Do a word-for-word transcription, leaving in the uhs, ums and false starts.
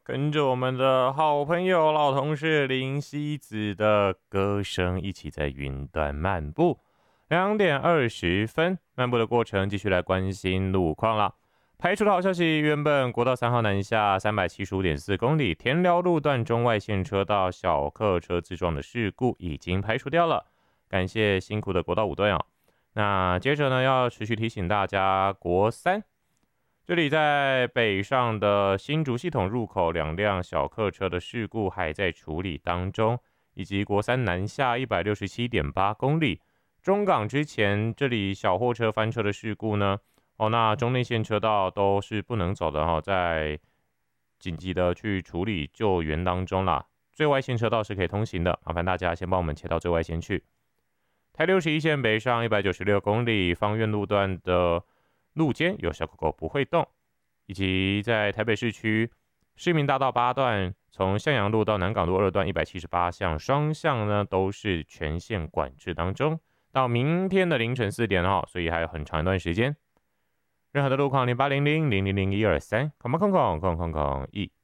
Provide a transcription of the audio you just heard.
跟着我们的好朋友、老同事林夕子的歌声，一起在云端漫步。两点二十分，漫步的过程，继续来关心路况啦。排除的好消息，原本国道三号南下三百七十五点四公里田寮路段中外线车道小客车自撞的事故已经排除掉了，感谢辛苦的国道五队哦。那接着呢，要持续提醒大家，国三。这里在北上的新竹系统入口，两辆小客车的事故还在处理当中，以及国三南下一百六十七点八公里，中港之前这里小货车翻车的事故呢，哦，那中内线车道都是不能走的哈、哦，在紧急的去处理救援当中啦。最外线车道是可以通行的，麻烦大家先帮我们切到最外线去。台六十一线北上一百九十六公里，芳苑路段的路肩有小狗狗不会动，以及在台北市区市民大道八段，从向阳路到南港路二段一百七十八巷双向呢都是全线管制当中，到明天的凌晨四点哦，所以还有很长一段时间。任何的路况零八零零零零零一二三，空空空空空空一